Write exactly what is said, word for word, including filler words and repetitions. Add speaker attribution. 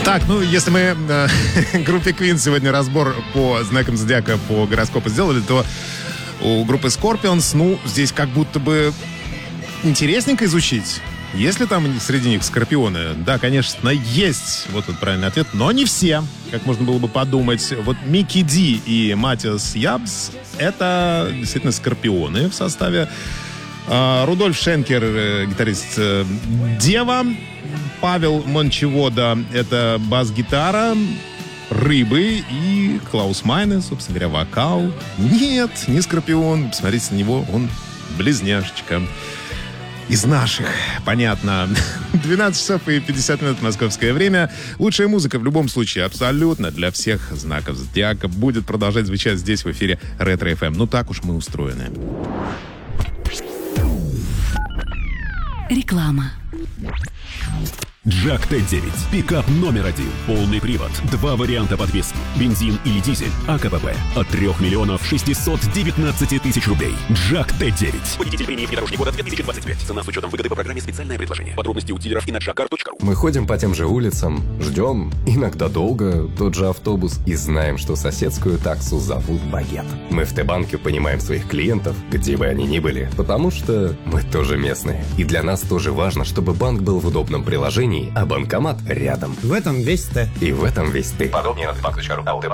Speaker 1: Так, ну, если мы э, группе Queen сегодня разбор по знакам зодиака, по гороскопу сделали, то у группы Scorpions, ну, здесь как будто бы интересненько изучить. Есть ли там среди них скорпионы? Да, конечно, есть. Вот тут правильный ответ. Но не все, как можно было бы подумать. Вот Микки Ди и Матиас Ябс — это действительно скорпионы в составе. А, Рудольф Шенкер, гитарист Дева. Павел Мончевода — это бас-гитара, Рыбы, и Клаус Майне, собственно говоря, вокал. Нет, не скорпион. Посмотрите на него, он близняшечка. Из наших, понятно. двенадцать часов и пятьдесят минут московское время. Лучшая музыка в любом случае абсолютно для всех знаков зодиака будет продолжать звучать здесь в эфире Ретро эф эм. Ну так уж мы устроены.
Speaker 2: Реклама.
Speaker 3: Джак Т девять. Пикап номер один. Полный привод. Два варианта подвески. Бензин или дизель. АКПП. От трех миллионов шестисот девятнадцати тысяч рублей. Джак Т девять. Водитель премии «Внедорожник года» две тысячи двадцать пять. Цена с учетом выгоды по программе «Специальное предложение». Подробности у дилеров и на джакар точка ру.
Speaker 4: Мы ходим по тем же улицам, ждем, иногда долго, тот же автобус, и знаем, что соседскую таксу зовут Багет. Мы в Т-банке понимаем своих клиентов, где бы они ни были, потому что мы тоже местные. И для нас тоже важно, чтобы банк был в удобном приложении, а банкомат рядом.
Speaker 5: В этом весь Т.
Speaker 4: И в этом весь ты.
Speaker 6: Подробнее на банк точка ру.